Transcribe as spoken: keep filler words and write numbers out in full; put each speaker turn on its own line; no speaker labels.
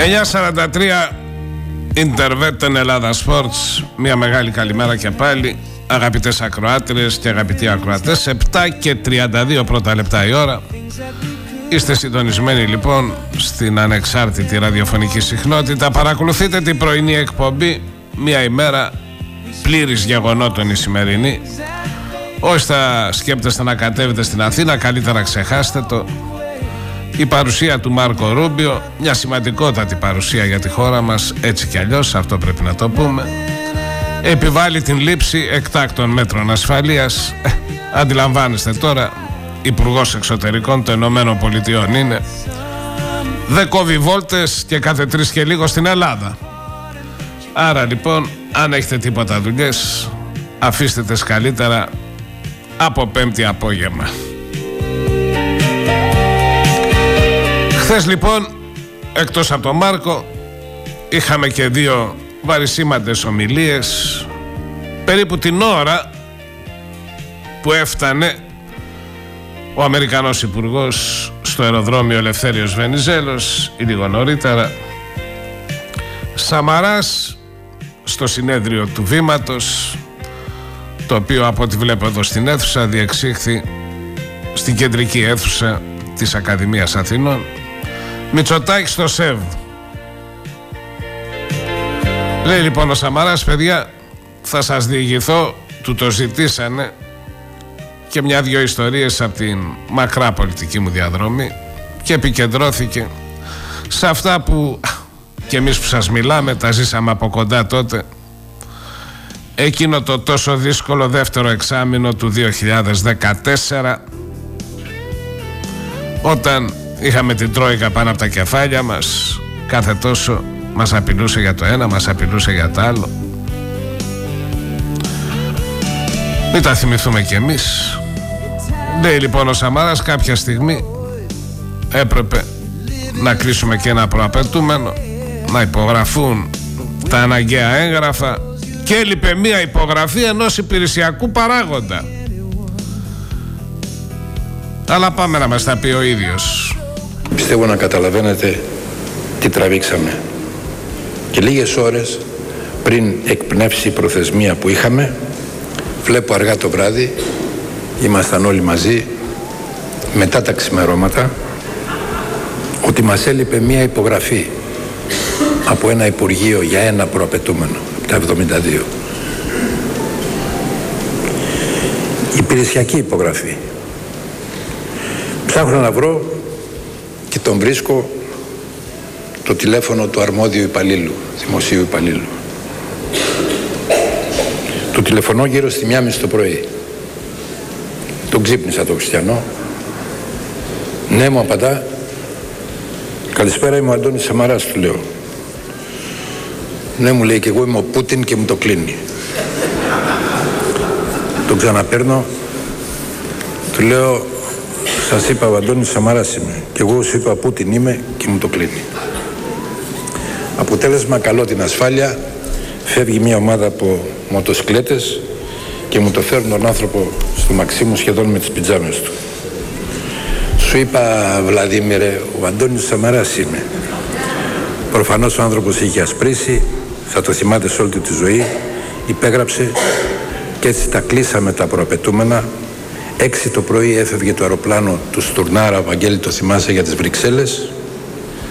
εννιά σαράντα τρία Ιντερβέτεν Ελλάδα Sports. Μια μεγάλη καλημέρα και πάλι, αγαπητές ακροάτριες και αγαπητοί ακροατές. Επτά και τριάντα δύο πρώτα λεπτά η ώρα. Είστε συντονισμένοι λοιπόν στην ανεξάρτητη ραδιοφωνική συχνότητα. Παρακολουθείτε την πρωινή εκπομπή. Μια ημέρα πλήρης γεγονότων η σημερινή. Όσοι θα σκέπτεστε να κατέβετε στην Αθήνα, καλύτερα ξεχάστε το. Η παρουσία του Μάρκο Ρούμπιο, μια σημαντικότατη παρουσία για τη χώρα μας, έτσι κι αλλιώς, αυτό πρέπει να το πούμε, επιβάλλει την λήψη εκτάκτων μέτρων ασφαλείας. Αντιλαμβάνεστε τώρα, Υπουργός Εξωτερικών των Ηνωμένων Πολιτειών είναι. Δεν κόβει βόλτες και κάθε τρεις και λίγο στην Ελλάδα. Άρα λοιπόν, αν έχετε τίποτα δουλειές, αφήστε τες καλύτερα από Πέμπτη απόγευμα. Χθες λοιπόν, εκτός από τον Μάρκο, είχαμε και δύο βαρισίμαντες ομιλίες περίπου την ώρα που έφτανε ο Αμερικανός Υπουργός στο αεροδρόμιο Ελευθέριος Βενιζέλος ή λίγο νωρίτερα. Σαμαράς στο συνέδριο του Βήματος, το οποίο από ό,τι βλέπω εδώ στην αίθουσα διεξήχθη στην κεντρική αίθουσα της Ακαδημίας Αθηνών. Μητσοτάκης στο ΣΕΒ. Λέει λοιπόν ο Σαμαράς, παιδιά, θα σας διηγηθώ, του το ζητήσανε, και μια-δυο ιστορίες από την μακρά πολιτική μου διαδρομή, και επικεντρώθηκε σε αυτά που και εμείς που σας μιλάμε τα ζήσαμε από κοντά τότε, εκείνο το τόσο δύσκολο δεύτερο εξάμηνο του δύο χιλιάδες δεκατέσσερα, όταν είχαμε την Τρόικα πάνω από τα κεφάλια μας, κάθε τόσο μας απειλούσε για το ένα, μας απειλούσε για το άλλο. Μην τα θυμηθούμε κι εμείς. Λέει λοιπόν ο Σαμάρας, κάποια στιγμή έπρεπε να κλείσουμε και ένα προαπαιτούμενο, να υπογραφούν τα αναγκαία έγγραφα, και έλειπε μία υπογραφή ενός υπηρεσιακού παράγοντα. Αλλά πάμε να μας τα πει ο ίδιος.
Πιστεύω να καταλαβαίνετε τι τραβήξαμε. Και λίγες ώρες πριν εκπνεύσει η προθεσμία που είχαμε, βλέπω αργά το βράδυ, ήμασταν όλοι μαζί, μετά τα ξημερώματα, ότι μας έλειπε μία υπογραφή από ένα υπουργείο για ένα προαπαιτούμενο, από τα εβδομήντα δύο. Υπηρεσιακή υπογραφή. Ψάχνω να βρω και τον βρίσκω το τηλέφωνο του αρμόδιου υπαλλήλου, δημοσίου υπαλλήλου. Του τηλεφωνώ γύρω στη μία μισή το πρωί. Τον ξύπνησα τον Χριστιανό. Ναι, μου απαντά. Καλησπέρα, είμαι ο Αντώνης Σαμαράς, του λέω. Ναι, μου λέει, και εγώ είμαι ο Πούτιν, και μου το κλείνει. Τον ξαναπαίρνω. Του λέω, σας είπα, ο Αντώνης Σαμαράς είμαι, και εγώ σου είπα Πούτιν είμαι, και μου το κλείνει. Αποτέλεσμα, καλώ την ασφάλεια, φεύγει μια ομάδα από μοτοσυκλέτες και μου το φέρνει τον άνθρωπο στο μαξί μου σχεδόν με τις πιτζάμες του. Σου είπα, Βλαδίμηρε, ο Αντώνης Σαμαράς είμαι. Προφανώς ο άνθρωπος είχε ασπρίσει, θα το θυμάται σε όλη τη ζωή, υπέγραψε, και έτσι τα κλείσαμε τα προαπαιτούμενα. Έξι το πρωί έφευγε το αεροπλάνο του Στουρνάρα, Βαγγέλη, το θυμάσαι, για τις Βρυξέλλες.